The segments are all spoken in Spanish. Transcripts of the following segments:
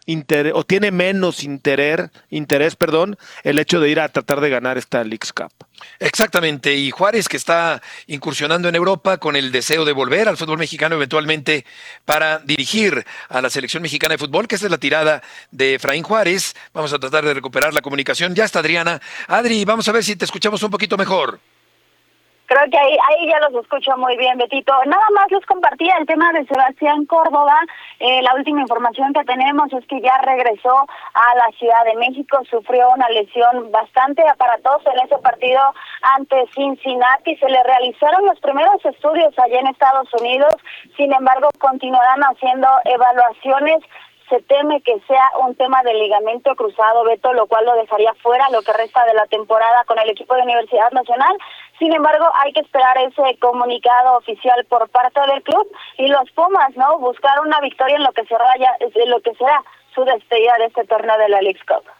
interés, o tiene menos interés, el hecho de ir a tratar de ganar esta Leagues Cup. Exactamente, y Juárez que está incursionando en Europa con el deseo de volver al fútbol mexicano eventualmente para dirigir a la selección mexicana de fútbol, que esta es la tirada de Efraín Juárez. Vamos a tratar de recuperar la comunicación. Ya está Adriana. Adri, vamos a ver si te escuchamos un poquito mejor. Creo que ahí ya los escucho muy bien, Betito. Nada más les compartía el tema de Sebastián Córdoba. La última información que tenemos es que ya regresó a la Ciudad de México. Sufrió una lesión bastante aparatosa en ese partido ante Cincinnati. Se le realizaron los primeros estudios allá en Estados Unidos. Sin embargo, continuarán haciendo evaluaciones. Se teme que sea un tema de ligamento cruzado, Beto, lo cual lo dejaría fuera lo que resta de la temporada con el equipo de Universidad Nacional. Sin embargo, hay que esperar ese comunicado oficial por parte del club y los Pumas, ¿no? Buscar una victoria en lo que será su despedida de este torneo de la Leagues Cup.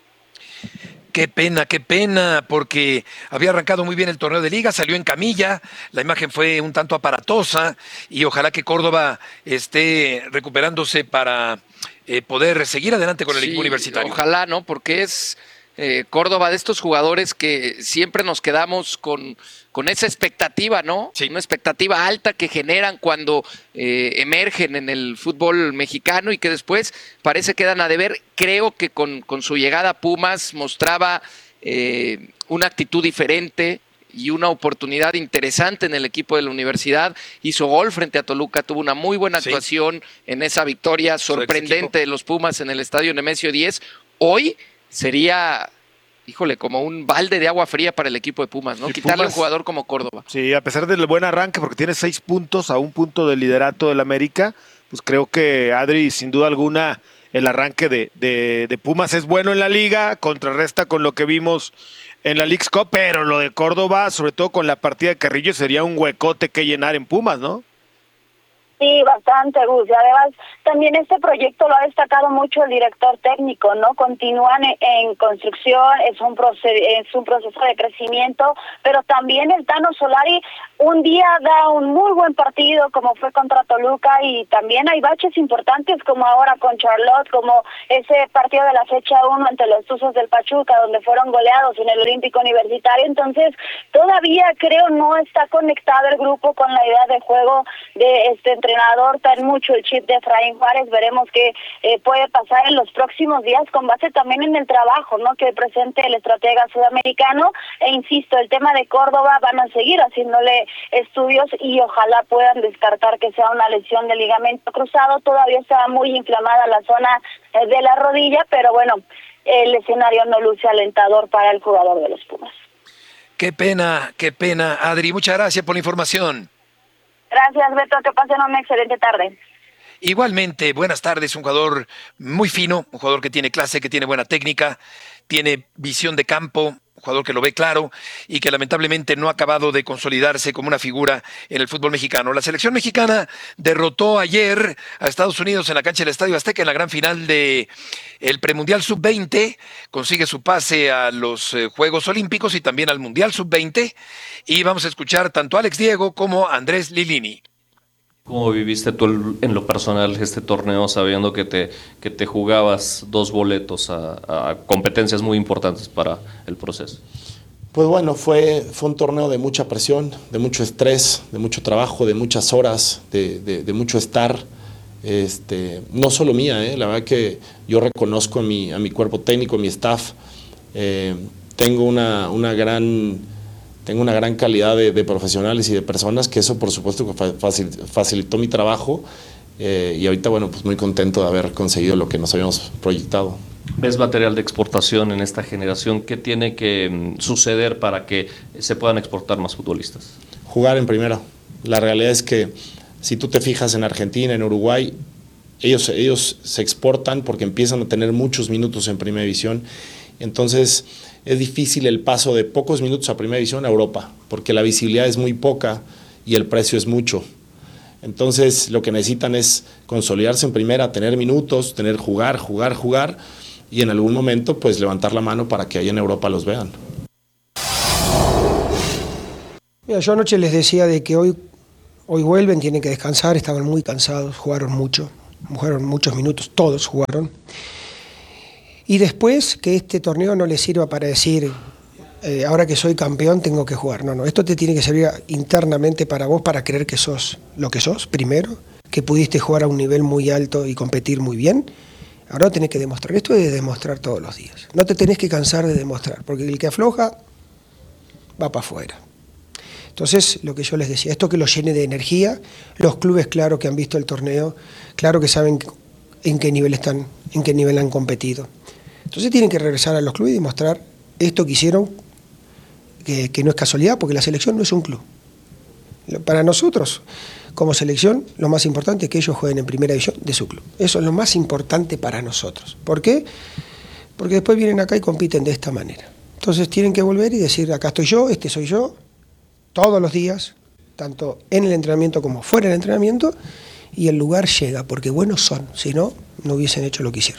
Qué pena, porque había arrancado muy bien el torneo de liga, salió en camilla, la imagen fue un tanto aparatosa y ojalá que Córdoba esté recuperándose para poder seguir adelante con el equipo universitario. Ojalá, ¿no? Porque es Córdoba de estos jugadores que siempre nos quedamos con esa expectativa, ¿no? Sí. Una expectativa alta que generan cuando emergen en el fútbol mexicano y que después parece que quedan a deber. Creo que con su llegada a Pumas mostraba una actitud diferente y una oportunidad interesante en el equipo de la universidad. Hizo gol frente a Toluca, tuvo una muy buena actuación en esa victoria sorprendente de los Pumas en el estadio Nemesio 10. Hoy sería, como un balde de agua fría para el equipo de Pumas, ¿no? Sí, Quitarle Pumas, a un jugador como Córdoba. Sí, a pesar del buen arranque, porque tiene 6 puntos a un punto del liderato del América, pues creo que Adri, sin duda alguna, el arranque de Pumas es bueno en la liga, contrarresta con lo que vimos en la Leagues Cup, pero lo de Córdoba, sobre todo con la partida de Carrillo, sería un huecote que llenar en Pumas, ¿no? Sí, bastante, Gus. Y además, también este proyecto lo ha destacado mucho el director técnico, ¿no? Continúan en construcción, es un proceso de crecimiento, pero también el Tano Solari un día da un muy buen partido, como fue contra Toluca, y también hay baches importantes, como ahora con Charlotte, como ese partido de la fecha 1 ante los Tuzos del Pachuca, donde fueron goleados en el Olímpico Universitario. Entonces, todavía creo no está conectado el grupo con la idea de juego de este entrenador. Trae mucho el chip de Efraín Juárez. Veremos qué puede pasar en los próximos días, con base también en el trabajo, ¿no?, que presente el estratega sudamericano. E insisto, el tema de Córdoba, van a seguir haciéndole estudios y ojalá puedan descartar que sea una lesión de ligamento cruzado. Todavía está muy inflamada la zona de la rodilla, pero bueno, el escenario no luce alentador para el jugador de los Pumas. Qué pena, Adri. Muchas gracias por la información. Gracias, Beto. Que pasen una excelente tarde. Igualmente, buenas tardes. Un jugador muy fino, un jugador que tiene clase, que tiene buena técnica, tiene visión de campo, un jugador que lo ve claro y que lamentablemente no ha acabado de consolidarse como una figura en el fútbol mexicano. La selección mexicana derrotó ayer a Estados Unidos en la cancha del Estadio Azteca en la gran final de el premundial sub-20, consigue su pase a los Juegos Olímpicos y también al Mundial sub-20, y vamos a escuchar tanto a Alex Diego como a Andrés Lilini. ¿Cómo viviste tú en lo personal este torneo, sabiendo que te jugabas 2 boletos a competencias muy importantes para el proceso? Pues bueno, fue un torneo de mucha presión, de mucho estrés, de mucho trabajo, de muchas horas, de mucho estar. No solo mía, la verdad que yo reconozco a mi cuerpo técnico, a mi staff. Tengo una gran calidad de profesionales y de personas, que eso por supuesto que facilitó mi trabajo, y ahorita, bueno, pues muy contento de haber conseguido lo que nos habíamos proyectado. ¿Ves material de exportación en esta generación? ¿Qué tiene que suceder para que se puedan exportar más futbolistas? Jugar en primera. La realidad es que si tú te fijas en Argentina, en Uruguay, ellos se exportan porque empiezan a tener muchos minutos en primera división. Entonces es difícil el paso de pocos minutos a primera división a Europa, porque la visibilidad es muy poca y el precio es mucho. Entonces lo que necesitan es consolidarse en primera, tener minutos, jugar, y en algún momento pues levantar la mano para que allá en Europa los vean. Mira, yo anoche les decía de que hoy vuelven, tienen que descansar, estaban muy cansados, jugaron mucho. jugaron muchos minutos, todos jugaron. Y después que este torneo no les sirva para decir, ahora que soy campeón tengo que jugar. No, esto te tiene que servir internamente para vos, para creer que sos lo que sos, primero, que pudiste jugar a un nivel muy alto y competir muy bien. Ahora tenés que demostrar. Esto es de demostrar todos los días. No te tenés que cansar de demostrar, porque el que afloja va para afuera. Entonces, lo que yo les decía, esto que los llene de energía, los clubes, claro que han visto el torneo, claro que saben en qué nivel están, en qué nivel han competido. Entonces tienen que regresar a los clubes y demostrar esto que hicieron, que no es casualidad, porque la selección no es un club. Para nosotros, como selección, lo más importante es que ellos jueguen en primera división de su club. Eso es lo más importante para nosotros. ¿Por qué? Porque después vienen acá y compiten de esta manera. Entonces tienen que volver y decir, acá estoy yo, este soy yo, todos los días, tanto en el entrenamiento como fuera del entrenamiento, y el lugar llega, porque buenos son, si no, no hubiesen hecho lo que hicieron.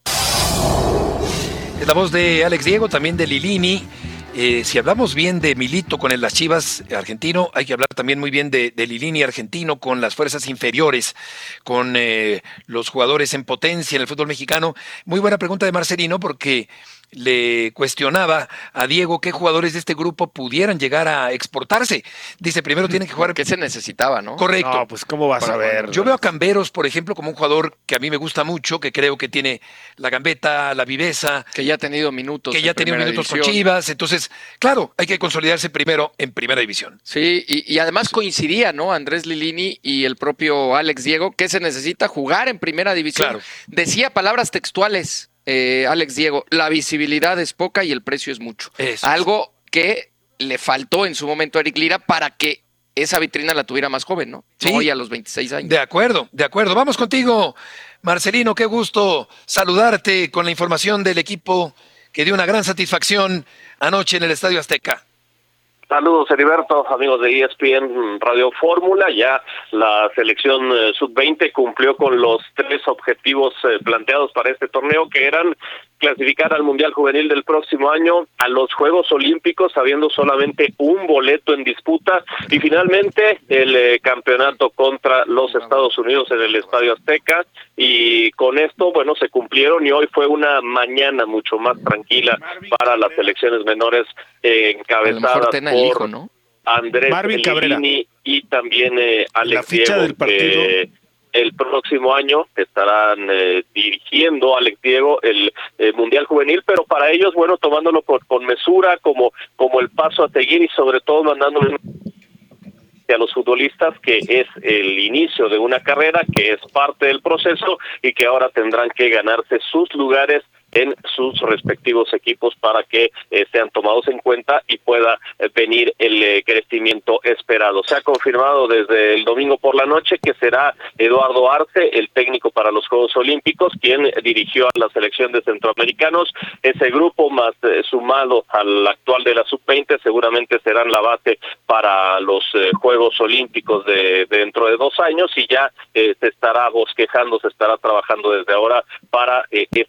Es la voz de Alex Diego, también de Lilini. Si hablamos bien de Milito con las Chivas argentino, hay que hablar también muy bien de Lilini argentino con las fuerzas inferiores, con los jugadores en potencia en el fútbol mexicano. Muy buena pregunta de Marcelino, porque le cuestionaba a Diego qué jugadores de este grupo pudieran llegar a exportarse. Dice, primero tienen que jugar... ¿Qué se necesitaba, no? Correcto. No, pues ¿cómo vas a ver? Yo veo a Camberos, por ejemplo, como un jugador que a mí me gusta mucho, que creo que tiene la gambeta, la viveza. Que ya ha tenido minutos. Que ya ha tenido minutos con Chivas. Entonces, claro, hay que consolidarse primero en primera división. Sí, y además coincidía, ¿no? Andrés Lilini y el propio Alex Diego, que se necesita jugar en primera división. Claro. Decía palabras textuales, Alex Diego, la visibilidad es poca y el precio es mucho. Eso. Algo que le faltó en su momento a Eric Lira para que esa vitrina la tuviera más joven, ¿no? Sí. Hoy a los 26 años. De acuerdo, de acuerdo. Vamos contigo, Marcelino, qué gusto saludarte con la información del equipo que dio una gran satisfacción anoche en el Estadio Azteca. Saludos, Heriberto, amigos de ESPN Radio Fórmula. Ya la selección sub-20 cumplió con los 3 objetivos planteados para este torneo, que eran clasificar al Mundial Juvenil del próximo año, a los Juegos Olímpicos, habiendo solamente un boleto en disputa, y finalmente el campeonato contra los Estados Unidos en el Estadio Azteca. Y con esto, bueno, se cumplieron, y hoy fue una mañana mucho más tranquila para las selecciones menores encabezadas por hijo, ¿no? Andrés Lilini y también Alex Diego, del partido. El próximo año estarán dirigiendo Alex Diego el Mundial Juvenil, pero para ellos, bueno, tomándolo con mesura, como el paso a seguir, y sobre todo mandándole a los futbolistas que es el inicio de una carrera, que es parte del proceso, y que ahora tendrán que ganarse sus lugares en sus respectivos equipos para que sean tomados en cuenta y pueda venir el crecimiento esperado. Se ha confirmado desde el domingo por la noche que será Eduardo Arce, el técnico para los Juegos Olímpicos, quien dirigió a la selección de centroamericanos. Ese grupo, más sumado al actual de la sub-20, seguramente serán la base para los Juegos Olímpicos de dentro de 2 años, y ya se estará bosquejando, se estará trabajando desde ahora para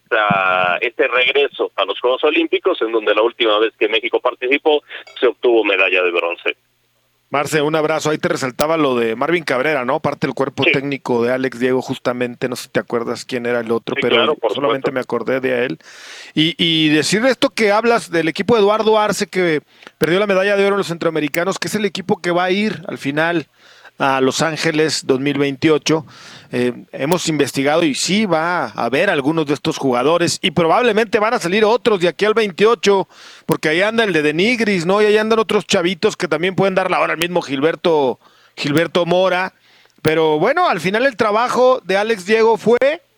este regreso a los Juegos Olímpicos, en donde la última vez que México participó se obtuvo medalla de bronce. Marce, un abrazo. Ahí te resaltaba lo de Marvin Cabrera, ¿no? Parte del cuerpo técnico de Alex Diego, justamente. No sé si te acuerdas quién era el otro, pero claro, solamente supuesto. me acordé de él. Y decir esto que hablas del equipo de Eduardo Arce, que perdió la medalla de oro en los centroamericanos, que es el equipo que va a ir al final a Los Ángeles 2028. Hemos investigado y sí va a haber algunos de estos jugadores, y probablemente van a salir otros de aquí al 28, porque ahí anda el de Denigris, ¿no? Y ahí andan otros chavitos que también pueden dar la hora, el mismo Gilberto Mora. Pero bueno, al final el trabajo de Alex Diego fue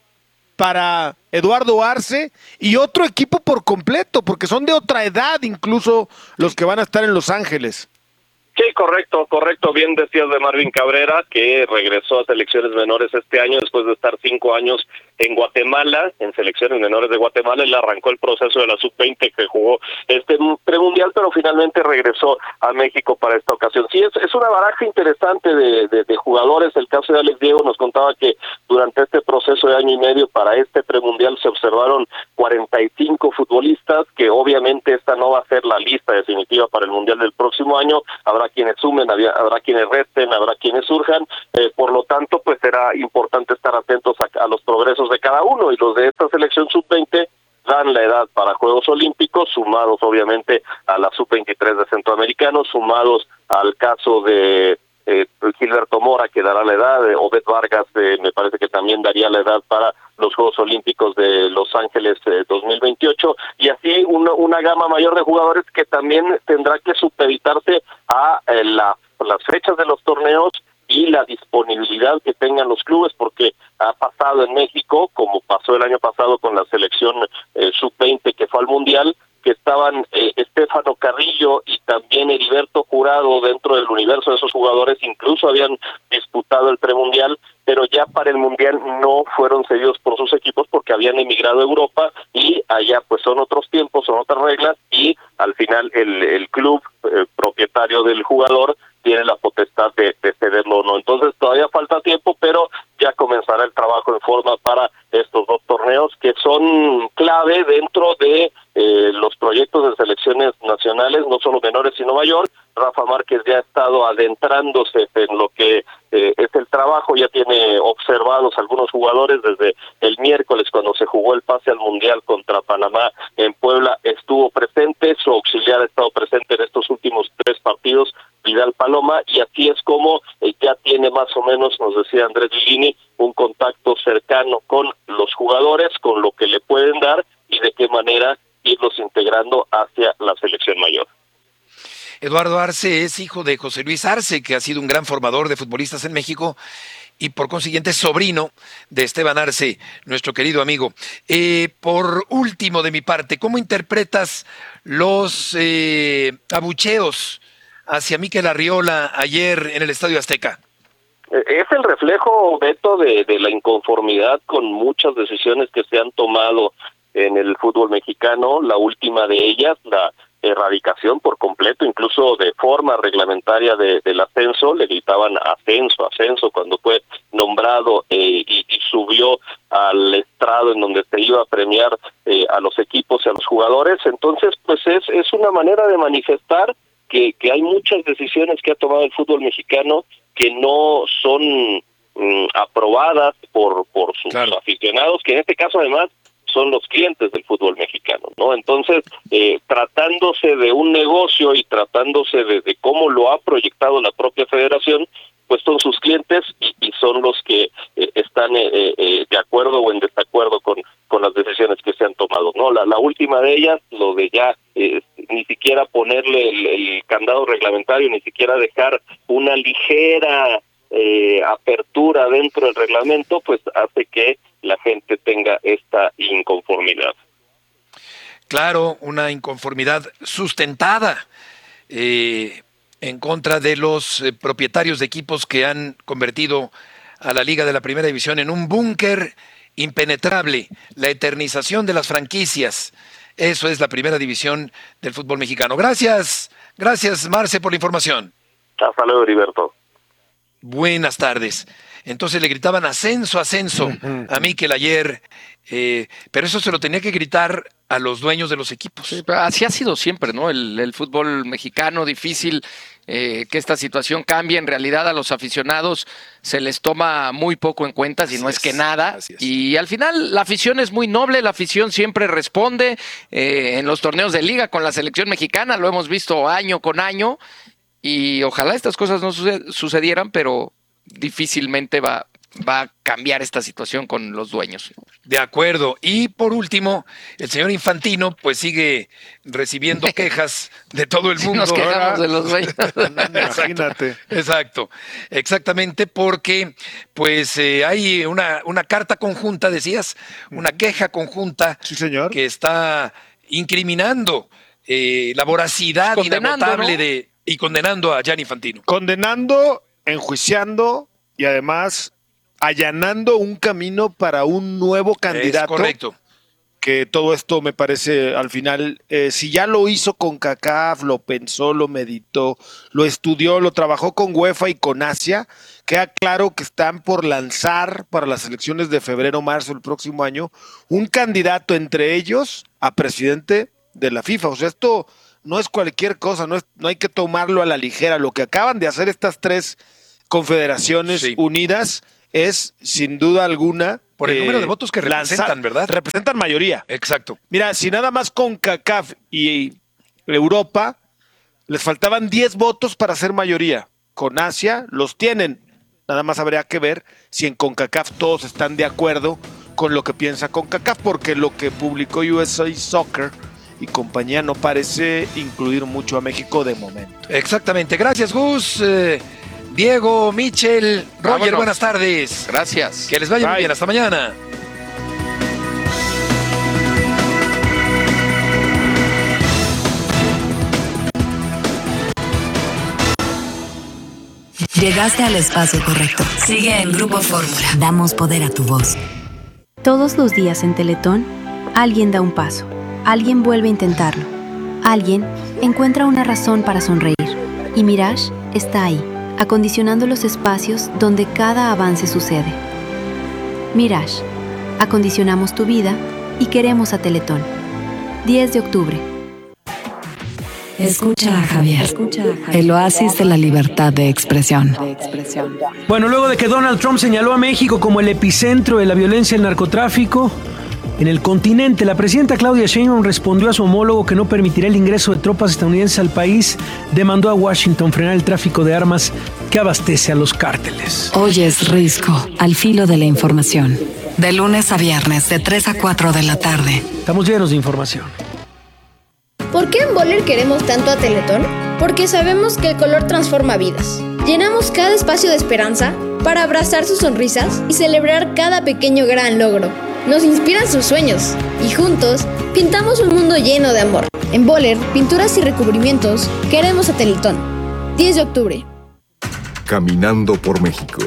para Eduardo Arce y otro equipo por completo, porque son de otra edad incluso los que van a estar en Los Ángeles. Sí, correcto. Bien decías de Marvin Cabrera, que regresó a selecciones menores este año después de estar 5 años en Guatemala, en selecciones menores de Guatemala. Él arrancó el proceso de la sub-20, que jugó este premundial, pero finalmente regresó a México para esta ocasión. Sí, es una baraja interesante de jugadores. El caso de Alex Diego nos contaba que durante este proceso de año y medio para este premundial se observaron 45 futbolistas, que obviamente esta no va a ser la lista definitiva para el mundial del próximo año. Habrá quienes sumen, habrá quienes resten, habrá quienes surjan, por lo tanto pues será importante estar atentos a los progresos de cada uno, y los de esta selección sub-20 dan la edad para Juegos Olímpicos, sumados obviamente a la sub-23 de centroamericanos, sumados al caso de Gilberto Mora, que dará la edad, Obed Vargas me parece que también daría la edad para los Juegos Olímpicos de Los Ángeles 2028, y así una gama mayor de jugadores que también tendrá que supeditarse a las fechas de los torneos y la disponibilidad que tengan los clubes, porque ha pasado en México, como pasó el año pasado con la selección sub-20 que fue al Mundial, que estaban Estefano Carrillo y también Heriberto Jurado dentro del universo de esos jugadores, incluso habían disputado el premundial, pero ya para el mundial no fueron cedidos por sus equipos porque habían emigrado a Europa, y allá pues son otros tiempos, son otras reglas, y al final el club propietario del jugador tiene la potestad de cederlo o no. Entonces todavía falta tiempo, pero ya comenzará el trabajo en forma para estos dos torneos que son clave dentro de los proyectos de selecciones nacionales, no solo menores sino mayor. Rafa Márquez ya ha estado adentrándose en lo que es el trabajo, ya tiene observados algunos jugadores desde el miércoles cuando se jugó el pase al Mundial contra Panamá en Puebla, estuvo presente, su auxiliar ha estado presente en estos últimos 3 partidos, Vidal Paloma, y así es como ya tiene más o menos, nos decía Andrés Lilini, un contacto cercano con los jugadores, con lo que le pueden dar y de qué manera irlos integrando hacia la selección mayor. Eduardo Arce es hijo de José Luis Arce, que ha sido un gran formador de futbolistas en México y por consiguiente sobrino de Esteban Arce, nuestro querido amigo. Por último de mi parte, ¿cómo interpretas los abucheos hacia Mikel Arriola ayer en el Estadio Azteca? Es el reflejo, Beto, de la inconformidad con muchas decisiones que se han tomado en el fútbol mexicano, la última de ellas, la erradicación por completo, incluso de forma reglamentaria del ascenso, le gritaban ascenso cuando fue nombrado y subió al estrado en donde se iba a premiar a los equipos y a los jugadores. Entonces pues es una manera de manifestar que hay muchas decisiones que ha tomado el fútbol mexicano que no son aprobadas por sus aficionados, que en este caso además son los clientes del fútbol mexicano, ¿no? Entonces, tratándose de un negocio y tratándose de cómo lo ha proyectado la propia federación, pues son sus clientes y son los que están de acuerdo o en desacuerdo con las decisiones que se han tomado, ¿no? La última de ellas, lo de ya ni siquiera ponerle el candado reglamentario, ni siquiera dejar una ligera apertura dentro del reglamento, pues hace que la gente tenga esta inconformidad. Claro, una inconformidad sustentada en contra de los propietarios de equipos que han convertido a la Liga de la Primera División en un búnker impenetrable, la eternización de las franquicias. Eso es la Primera División del fútbol mexicano. Gracias, Marce, por la información. Hasta luego, Heriberto. Buenas tardes. Entonces le gritaban ascenso a Mikel ayer, pero eso se lo tenía que gritar a los dueños de los equipos. Sí, así ha sido siempre, ¿no? El fútbol mexicano, difícil que esta situación cambie. En realidad a los aficionados se les toma muy poco en cuenta, si no es que nada. Y al final la afición es muy noble, la afición siempre responde. En los torneos de liga con la selección mexicana lo hemos visto año con año. Y ojalá estas cosas no sucedieran, pero difícilmente va a cambiar esta situación con los dueños. De acuerdo. Y por último, el señor Infantino pues sigue recibiendo quejas de todo el mundo. Nos quejamos de los dueños. Imagínate. Exacto, exactamente, porque pues hay una carta conjunta, decías, una queja conjunta, sí, señor, que está incriminando la voracidad inagotable, ¿no? Y condenando a Gianni Infantino. Condenando, enjuiciando y además allanando un camino para un nuevo candidato. Es correcto. Que todo esto me parece al final, si ya lo hizo con CACAF, lo pensó, lo meditó, lo estudió, lo trabajó con UEFA y con Asia, queda claro que están por lanzar para las elecciones de febrero-marzo del próximo año un candidato entre ellos a presidente de la FIFA. O sea, esto no es cualquier cosa, no hay que tomarlo a la ligera. Lo que acaban de hacer estas 3 confederaciones unidas es, sin duda alguna... Por el número de votos que representan, ¿verdad? Representan mayoría. Exacto. Mira, si nada más CONCACAF y Europa les faltaban 10 votos para ser mayoría. Con Asia los tienen. Nada más habría que ver si en CONCACAF todos están de acuerdo con lo que piensa CONCACAF, porque lo que publicó USA Soccer y compañía no parece incluir mucho a México de momento. Exactamente. Gracias, Gus. Diego, Michel, Roger, Vámonos. buenas tardes. Gracias. Que les vaya muy Bye. bien. Hasta mañana. Llegaste al espacio correcto. Sigue en Grupo Fórmula. Damos poder a tu voz. Todos los días en Teletón, alguien da un paso, alguien vuelve a intentarlo, alguien encuentra una razón para sonreír. Y Mirage está ahí, acondicionando los espacios donde cada avance sucede. Mirage, acondicionamos tu vida y queremos a Teletón. 10 de octubre. Escucha a Javier. El oasis de la libertad de expresión. Bueno, luego de que Donald Trump señaló a México como el epicentro de la violencia y el narcotráfico en el continente, la presidenta Claudia Sheinbaum respondió a su homólogo que no permitirá el ingreso de tropas estadounidenses al país. Demandó a Washington frenar el tráfico de armas que abastece a los cárteles. Oyes Risco, al filo de la información. De lunes a viernes, de 3 a 4 de la tarde. Estamos llenos de información. ¿Por qué en Boller queremos tanto a Teletón? Porque sabemos que el color transforma vidas. Llenamos cada espacio de esperanza para abrazar sus sonrisas y celebrar cada pequeño gran logro. Nos inspiran sus sueños y juntos pintamos un mundo lleno de amor. En Boller, pinturas y recubrimientos, queremos a Teletón. 10 de octubre. Caminando por México.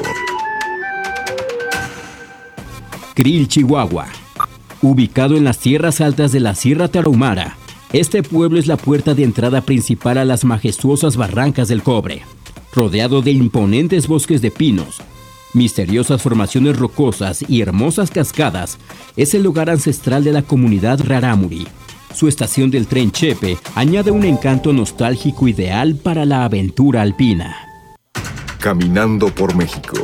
Krill, Chihuahua. Ubicado en las tierras altas de la Sierra Tarahumara, este pueblo es la puerta de entrada principal a las majestuosas Barrancas del Cobre, rodeado de imponentes bosques de pinos, misteriosas formaciones rocosas y hermosas cascadas. Es el lugar ancestral de la comunidad rarámuri. Su estación del tren Chepe añade un encanto nostálgico ideal para la aventura alpina. Caminando por México.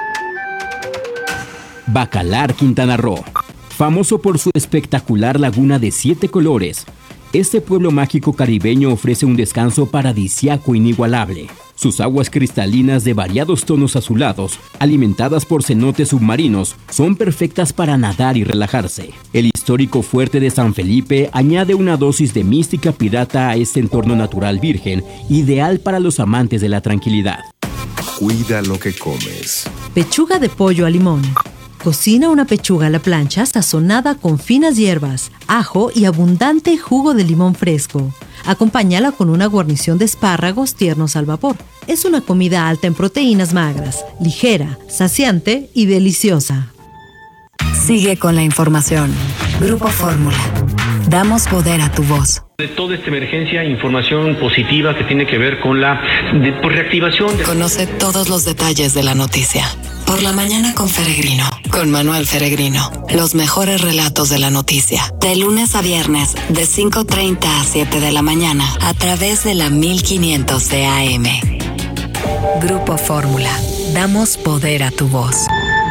Bacalar, Quintana Roo. Famoso por su espectacular laguna de 7 colores, este pueblo mágico caribeño ofrece un descanso paradisiaco inigualable. Sus aguas cristalinas de variados tonos azulados, alimentadas por cenotes submarinos, son perfectas para nadar y relajarse. El histórico fuerte de San Felipe añade una dosis de mística pirata a este entorno natural virgen, ideal para los amantes de la tranquilidad. Cuida lo que comes. Pechuga de pollo a limón. Cocina una pechuga a la plancha sazonada con finas hierbas, ajo y abundante jugo de limón fresco. Acompáñala con una guarnición de espárragos tiernos al vapor. Es una comida alta en proteínas magras, ligera, saciante y deliciosa. Sigue con la información. Grupo Fórmula. Damos poder a tu voz. De toda esta emergencia, información positiva que tiene que ver con la reactivación. Conoce todos los detalles de la noticia. Por la mañana con Feregrino. Con Manuel Feregrino. Los mejores relatos de la noticia. De lunes a viernes, de 5:30 a 7 de la mañana. A través de la 1500 de AM. Grupo Fórmula. Damos poder a tu voz.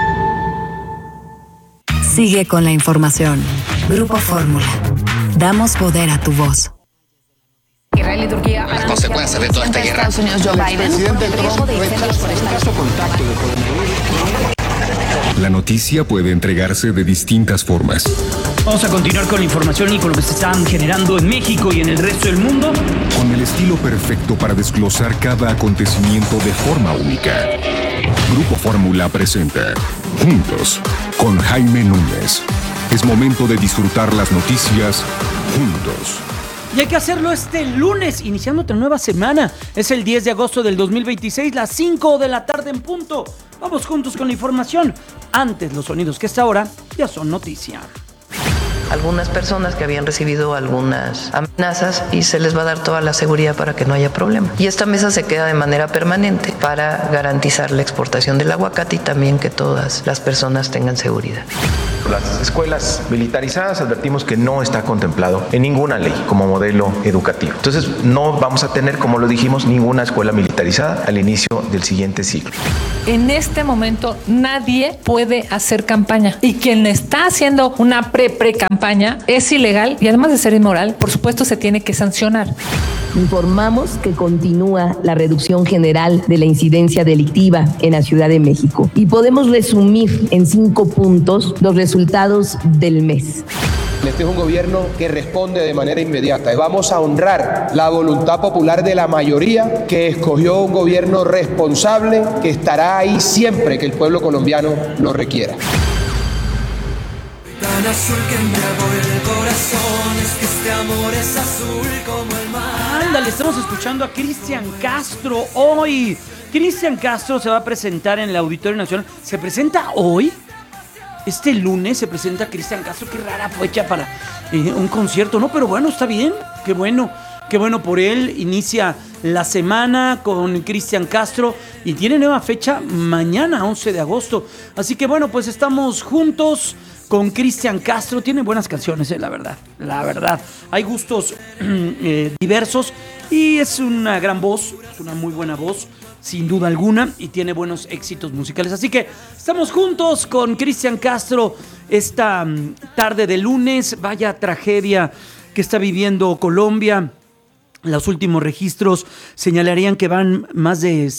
Sigue con la información. Grupo Fórmula. Damos poder a tu voz. Israel y Turquía. Las consecuencias de toda esta guerra. Estados Unidos, Joe Biden. El presidente Trump La noticia puede entregarse de distintas formas. Vamos a continuar con la información y con lo que se están generando en México y en el resto del mundo. Con el estilo perfecto para desglosar cada acontecimiento de forma única. Grupo Fórmula presenta Juntos con Jaime Núñez. Es momento de disfrutar las noticias juntos. Y hay que hacerlo este lunes, iniciando otra nueva semana. Es el 10 de agosto del 2026, las 5 de la tarde en punto. Vamos juntos con la información. Antes, los sonidos que hasta ahora ya son noticia. Algunas personas que habían recibido algunas amenazas y se les va a dar toda la seguridad para que no haya problema. Y esta mesa se queda de manera permanente para garantizar la exportación del aguacate y también que todas las personas tengan seguridad. Las escuelas militarizadas advertimos que no está contemplado en ninguna ley como modelo educativo. Entonces no vamos a tener, como lo dijimos, ninguna escuela militarizada al inicio del siguiente ciclo. En este momento nadie puede hacer campaña y quien está haciendo una pre-campaña es ilegal y además de ser inmoral, por supuesto se tiene que sancionar. Informamos que continúa la reducción general de la incidencia delictiva en la Ciudad de México y podemos resumir en 5 puntos los resultados del mes. Este es un gobierno que responde de manera inmediata. Vamos a honrar la voluntad popular de la mayoría que escogió un gobierno responsable que estará ahí siempre que el pueblo colombiano lo requiera. Tan azul que embriagó el corazón, es que este amor es azul como el mar. Ándale, estamos escuchando a Cristian Castro hoy. Cristian Castro se va a presentar en el Auditorio Nacional. ¿Se presenta hoy? Este lunes se presenta Cristian Castro. Qué rara fecha para un concierto, ¿no? Pero bueno, está bien. Qué bueno por él. Inicia la semana con Cristian Castro y tiene nueva fecha mañana, 11 de agosto. Así que bueno, pues estamos juntos con Cristian Castro. Tiene buenas canciones, la verdad. Hay gustos diversos y es una gran voz, es una muy buena voz, sin duda alguna, y tiene buenos éxitos musicales. Así que estamos juntos con Cristian Castro esta tarde de lunes. Vaya tragedia que está viviendo Colombia. Los últimos registros señalarían que van más de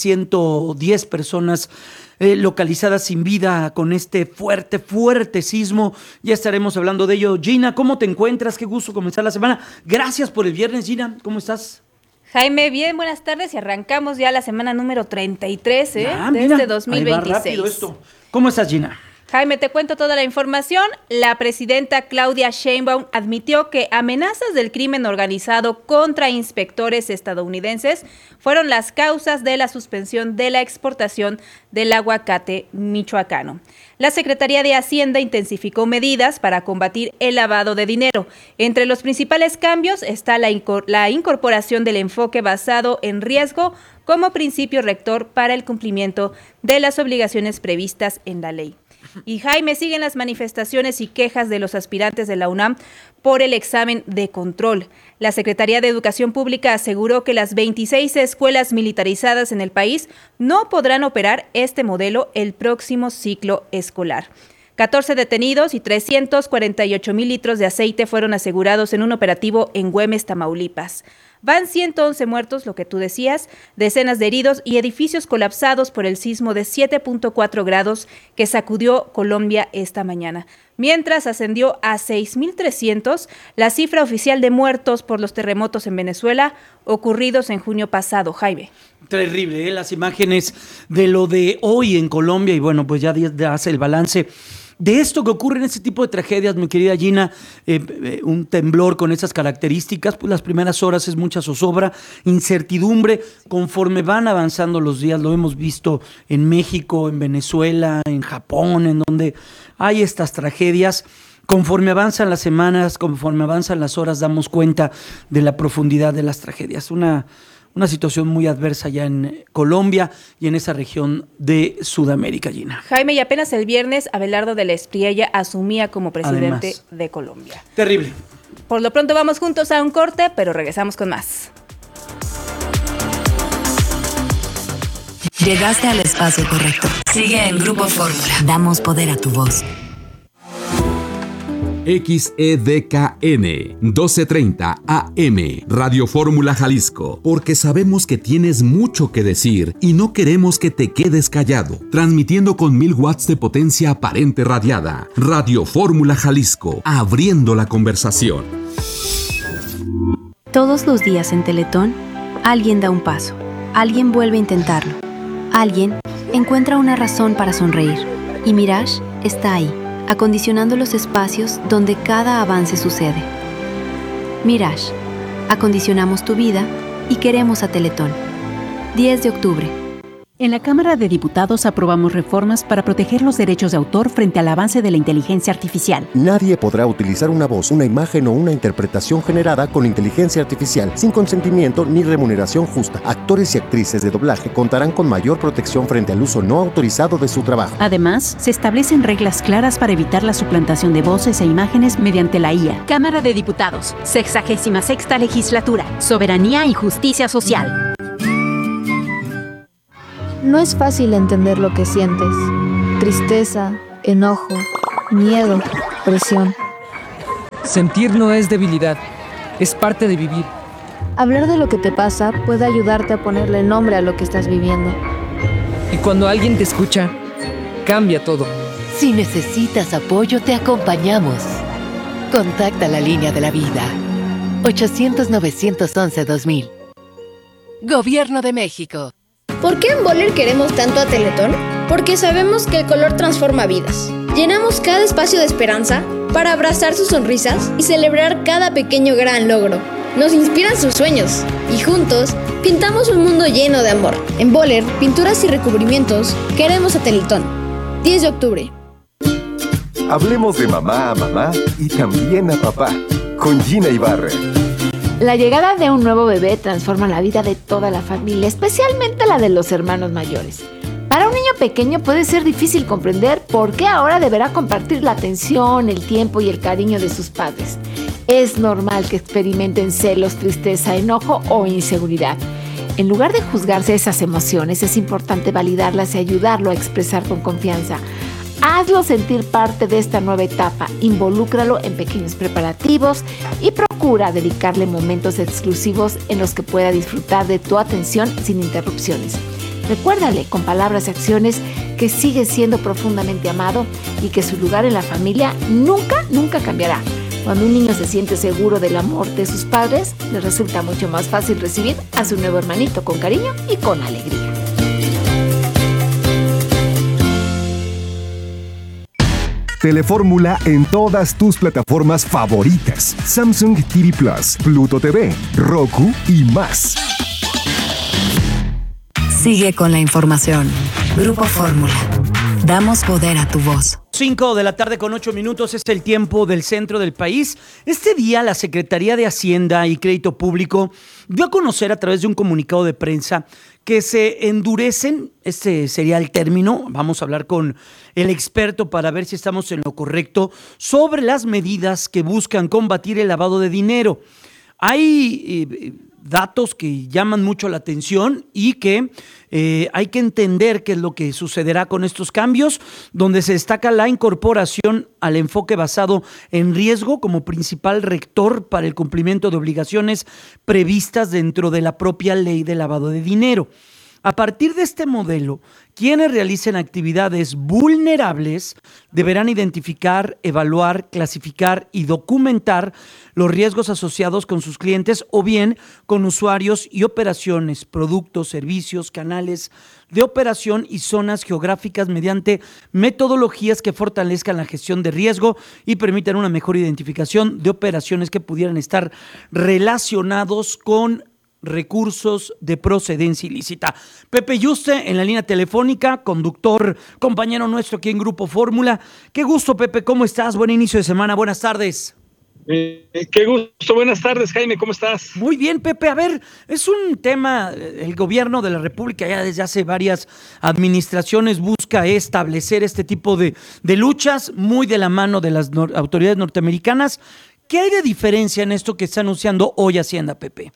110 personas localizadas sin vida con este fuerte sismo. Ya estaremos hablando de ello. Gina, ¿cómo te encuentras? Qué gusto comenzar la semana. Gracias por el viernes, Gina. ¿Cómo estás? Jaime, bien, buenas tardes y arrancamos ya la semana número 33 de este 2026. Ahí va rápido esto. ¿Cómo estás, Gina? Jaime, te cuento toda la información. La presidenta Claudia Sheinbaum admitió que amenazas del crimen organizado contra inspectores estadounidenses fueron las causas de la suspensión de la exportación del aguacate michoacano. La Secretaría de Hacienda intensificó medidas para combatir el lavado de dinero. Entre los principales cambios está la incorporación del enfoque basado en riesgo como principio rector para el cumplimiento de las obligaciones previstas en la ley. Y Jaime, siguen las manifestaciones y quejas de los aspirantes de la UNAM por el examen de control. La Secretaría de Educación Pública aseguró que las 26 escuelas militarizadas en el país no podrán operar este modelo el próximo ciclo escolar. 14 detenidos y 348,000 litros de aceite fueron asegurados en un operativo en Güemes, Tamaulipas. Van 111 muertos, lo que tú decías, decenas de heridos y edificios colapsados por el sismo de 7.4 grados que sacudió Colombia esta mañana. Mientras ascendió a 6.300 la cifra oficial de muertos por los terremotos en Venezuela ocurridos en junio pasado. Jaime. Terrible, las imágenes de lo de hoy en Colombia y bueno, pues ya hace el balance de esto que ocurre en este tipo de tragedias, mi querida Gina. Un temblor con esas características, pues las primeras horas es mucha zozobra, incertidumbre, conforme van avanzando los días, lo hemos visto en México, en Venezuela, en Japón, en donde hay estas tragedias. Conforme avanzan las semanas, conforme avanzan las horas, damos cuenta de la profundidad de las tragedias. Una situación muy adversa ya en Colombia y en esa región de Sudamérica, Gina. Jaime, y apenas el viernes, Abelardo de la Espriella asumía como presidente de Colombia. Terrible. Por lo pronto vamos juntos a un corte, pero regresamos con más. Llegaste al espacio correcto. Sigue en Grupo Fórmula. Damos poder a tu voz. XEDKN 1230 AM Radio Fórmula Jalisco, porque sabemos que tienes mucho que decir y no queremos que te quedes callado. Transmitiendo con 1000 watts de potencia aparente radiada. Radio Fórmula Jalisco, abriendo la conversación. Todos los días en Teletón, alguien da un paso, alguien vuelve a intentarlo, alguien encuentra una razón para sonreír y Mirage está ahí, acondicionando los espacios donde cada avance sucede. Mirage, acondicionamos tu vida y queremos a Teletón. 10 de octubre. En la Cámara de Diputados aprobamos reformas para proteger los derechos de autor frente al avance de la inteligencia artificial. Nadie podrá utilizar una voz, una imagen o una interpretación generada con inteligencia artificial sin consentimiento ni remuneración justa. Actores y actrices de doblaje contarán con mayor protección frente al uso no autorizado de su trabajo. Además, se establecen reglas claras para evitar la suplantación de voces e imágenes mediante la IA. Cámara de Diputados, 66ª Legislatura, Soberanía y Justicia Social. No es fácil entender lo que sientes. Tristeza, enojo, miedo, presión. Sentir no es debilidad, es parte de vivir. Hablar de lo que te pasa puede ayudarte a ponerle nombre a lo que estás viviendo. Y cuando alguien te escucha, cambia todo. Si necesitas apoyo, te acompañamos. Contacta la línea de la vida. 800-911-2000. Gobierno de México. ¿Por qué en Boller queremos tanto a Teletón? Porque sabemos que el color transforma vidas. Llenamos cada espacio de esperanza para abrazar sus sonrisas y celebrar cada pequeño gran logro. Nos inspiran sus sueños y juntos pintamos un mundo lleno de amor. En Boller, pinturas y recubrimientos, queremos a Teletón. 10 de octubre. Hablemos de mamá a mamá y también a papá, con Gina Ibarra. La llegada de un nuevo bebé transforma la vida de toda la familia, especialmente la de los hermanos mayores. Para un niño pequeño puede ser difícil comprender por qué ahora deberá compartir la atención, el tiempo y el cariño de sus padres. Es normal que experimenten celos, tristeza, enojo o inseguridad. En lugar de juzgarse esas emociones, es importante validarlas y ayudarlo a expresar con confianza. Hazlo sentir parte de esta nueva etapa, involúcralo en pequeños preparativos y procura dedicarle momentos exclusivos en los que pueda disfrutar de tu atención sin interrupciones. Recuérdale con palabras y acciones que sigue siendo profundamente amado y que su lugar en la familia nunca cambiará. Cuando un niño se siente seguro del amor de sus padres, le resulta mucho más fácil recibir a su nuevo hermanito con cariño y con alegría. Telefórmula en todas tus plataformas favoritas: Samsung TV Plus, Pluto TV, Roku y más. Sigue con la información. Grupo Fórmula. Damos poder a tu voz. 5 de la tarde con 8 minutos es el tiempo del centro del país. Este día la Secretaría de Hacienda y Crédito Público dio a conocer a través de un comunicado de prensa que se endurecen, este sería el término, vamos a hablar con el experto para ver si estamos en lo correcto, sobre las medidas que buscan combatir el lavado de dinero. Hay datos que llaman mucho la atención y que hay que entender qué es lo que sucederá con estos cambios, donde se destaca la incorporación al enfoque basado en riesgo como principal rector para el cumplimiento de obligaciones previstas dentro de la propia ley de lavado de dinero. A partir de este modelo, quienes realicen actividades vulnerables deberán identificar, evaluar, clasificar y documentar los riesgos asociados con sus clientes o bien con usuarios y operaciones, productos, servicios, canales de operación y zonas geográficas mediante metodologías que fortalezcan la gestión de riesgo y permitan una mejor identificación de operaciones que pudieran estar relacionados con recursos de procedencia ilícita. Pepe Yuste en la línea telefónica, conductor, compañero nuestro aquí en Grupo Fórmula. Qué gusto, Pepe, ¿cómo estás? Buen inicio de semana, buenas tardes. Qué gusto, buenas tardes, Jaime, ¿cómo estás? Muy bien, Pepe, a ver, es un tema, el gobierno de la República ya desde hace varias administraciones busca establecer este tipo de luchas muy de la mano de las autoridades norteamericanas. ¿Qué hay de diferencia en esto que está anunciando hoy Hacienda, Pepe?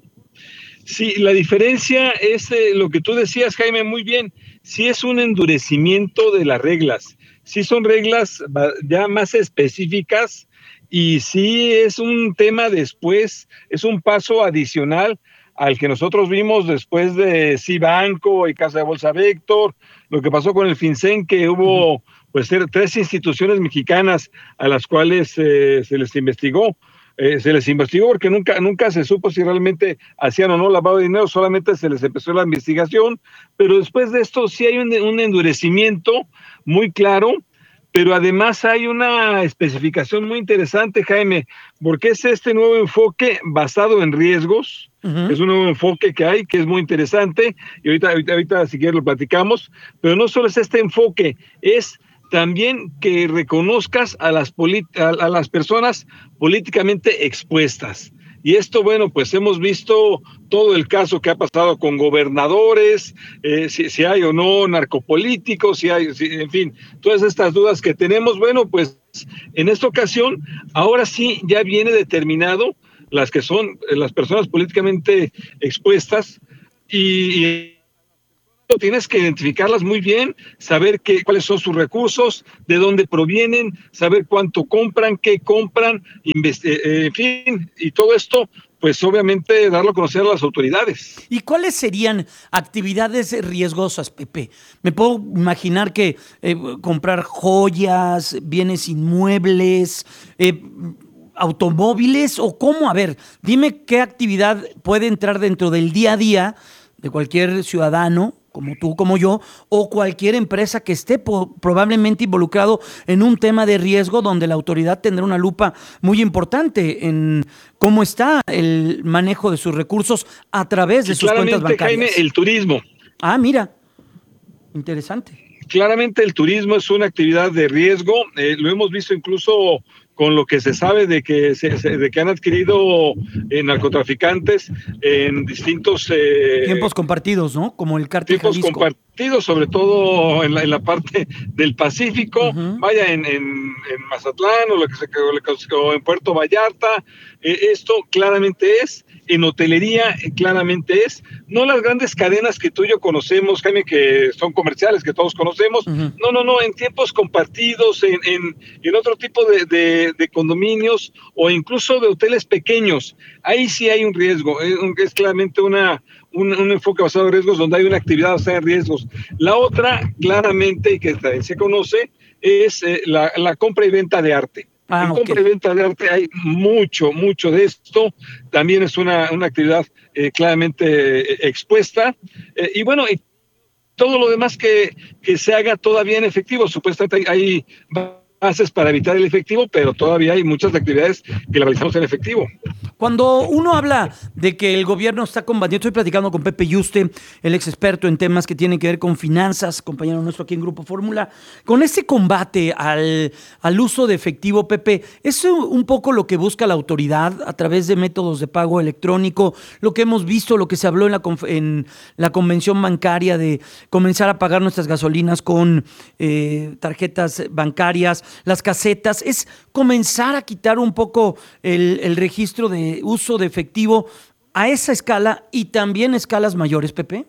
Sí, la diferencia es lo que tú decías, Jaime, muy bien. Sí es un endurecimiento de las reglas. Sí son reglas ya más específicas y sí es un tema después, es un paso adicional al que nosotros vimos después de Cibanco y Casa de Bolsa Vector, lo que pasó con el FinCEN, que hubo pues 3 instituciones mexicanas a las cuales se les investigó. Se les investigó porque nunca se supo si realmente hacían o no lavado de dinero, solamente se les empezó la investigación, pero después de esto sí hay un endurecimiento muy claro pero además hay una especificación muy interesante, Jaime, porque es este nuevo enfoque basado en riesgos. Es un nuevo enfoque que hay, que es muy interesante, y ahorita si quieres lo platicamos, pero no solo es este enfoque, es también que reconozcas a las personas políticamente expuestas. Y esto, bueno, pues hemos visto todo el caso que ha pasado con gobernadores, si hay o no narcopolíticos, en fin, todas estas dudas que tenemos. Bueno, pues en esta ocasión, ahora sí ya viene determinado las que son las personas políticamente expuestas y tienes que identificarlas muy bien, saber cuáles son sus recursos, de dónde provienen, saber cuánto compran, qué compran, en fin, y todo esto, pues obviamente darlo a conocer a las autoridades. ¿Y cuáles serían actividades riesgosas, Pepe? Me puedo imaginar que comprar joyas, bienes inmuebles, automóviles, o cómo. A ver, dime qué actividad puede entrar dentro del día a día de cualquier ciudadano, como tú, como yo, o cualquier empresa que esté probablemente involucrado en un tema de riesgo donde la autoridad tendrá una lupa muy importante en cómo está el manejo de sus recursos a través de sus cuentas bancarias. Jaime, el turismo. Ah, mira, interesante. Claramente el turismo es una actividad de riesgo, lo hemos visto incluso con lo que se sabe de que han adquirido narcotraficantes en distintos tiempos compartidos, ¿no? Como el cártel Jalisco. Tiempos compartidos, sobre todo en la parte del Pacífico, vaya en Mazatlán o en Puerto Vallarta. Esto claramente es, en hotelería claramente es, no las grandes cadenas que tú y yo conocemos, Jaime, que son comerciales, que todos conocemos, no, en tiempos compartidos, en otro tipo de condominios o incluso de hoteles pequeños. Ahí sí hay un riesgo, es claramente un enfoque basado en riesgos donde hay una actividad basada en riesgos. La otra, claramente, y que también se conoce, es la compra y venta de arte. En compra y venta de arte hay mucho de esto. También es una actividad claramente expuesta. Y bueno, y todo lo demás que se haga todavía en efectivo. Supuestamente hay bases para evitar el efectivo, pero todavía hay muchas actividades que la realizamos en efectivo. Cuando uno habla de que el gobierno está combatiendo, estoy platicando con Pepe Yuste, el ex experto en temas que tienen que ver con finanzas, compañero nuestro aquí en Grupo Fórmula, con este combate al uso de efectivo, Pepe, ¿es un poco lo que busca la autoridad a través de métodos de pago electrónico, lo que hemos visto, lo que se habló en la convención bancaria de comenzar a pagar nuestras gasolinas con tarjetas bancarias, las casetas? ¿Es comenzar a quitar un poco el registro de uso de efectivo a esa escala y también escalas mayores, Pepe?